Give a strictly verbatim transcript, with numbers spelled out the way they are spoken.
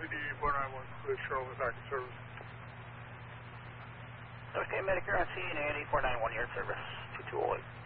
P D four nine one, clear Charlotte, active service. Okay, Medicare on scene, A N E four nine one, your service, two two zero eight.